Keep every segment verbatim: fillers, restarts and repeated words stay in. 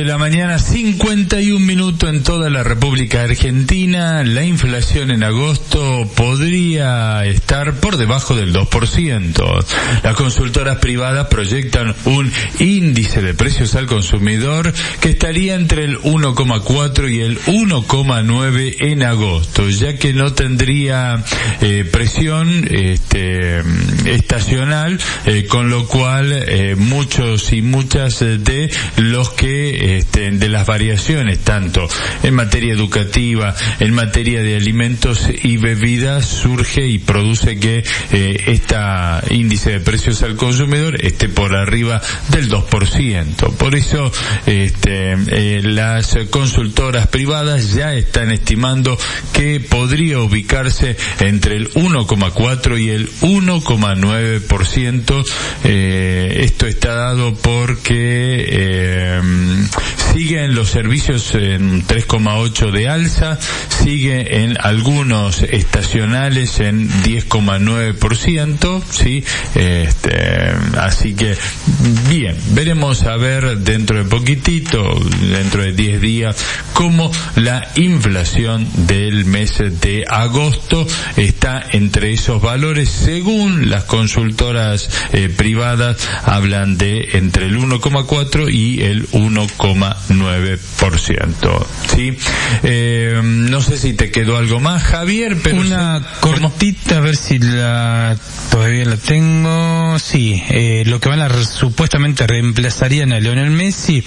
la mañana, cincuenta y un minutos en toda la República Argentina. La inflación en agosto podría estar por debajo del dos por ciento. Las consultoras privadas proyectan un índice de precios al consumidor que estaría entre el uno coma cuatro y el uno coma nueve en agosto, ya que no tendría eh, presión este, estacional, eh, con lo cual eh, muchos y muchas de los que este, de las variaciones tanto en materia educativa, en materia de alimentos y bebidas, surge y produce que eh, esta índice de precios al consumidor esté por arriba del dos por ciento. Por eso este, eh, las consultoras privadas ya están estimando que podría ubicarse entre el uno coma cuatro y el uno coma nueve por ciento. Eh, esto está dado porque eh, siguen los servicios en tres coma ocho de alza, sigue en algunos estacionales en diez coma nueve por ciento, sí, este, así que bien, veremos a ver dentro de poquitito, dentro de diez días, cómo la inflación del mes de agosto está entre esos valores. Según las consultoras eh, privadas, hablan de entre el uno coma cuatro y el uno coma nueve por ciento. ¿Sí? Eh, no sé si te quedó algo más, Javier, pero una sé, cortita, ¿cómo? A ver si la todavía la tengo. Sí, eh, lo que van a supuestamente reemplazarían a Lionel Messi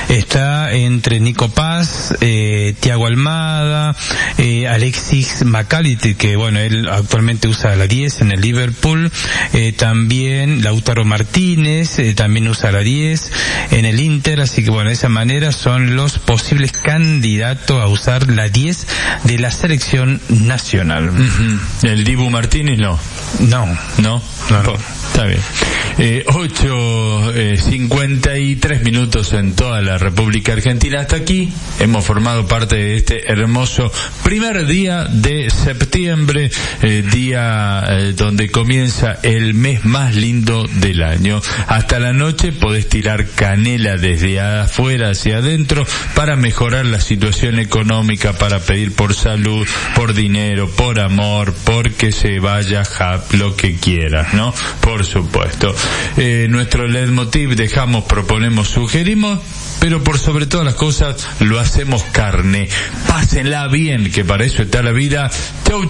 está entre Nico Paz, eh, Thiago Almada, eh, Alexis McAllister, que bueno, él actualmente usa la diez en el Liverpool, eh, también Lautaro Martínez, eh, también usa la diez en el Inter, así que bueno, de esa manera son los posibles candidatos a usar la diez de la selección nacional. Uh-huh. ¿El Dibu Martínez no? No. ¿No? No, no. Está bien. Eh, ocho, eh, cincuenta y tres minutos en toda la República Argentina. Hasta aquí hemos formado parte de este hermoso primer día de septiembre, eh, día eh, donde comienza el mes más lindo del año. Hasta la noche podés tirar canela desde afuera hacia adentro para mejorar la situación económica, para pedir por salud, por dinero, por amor, porque se vaya lo que quieras, ¿no? Por supuesto. Eh, nuestro leitmotiv: dejamos, proponemos, sugerimos, pero por sobre todas las cosas lo hacemos carne. Pásenla bien, que para eso está la vida. Chau.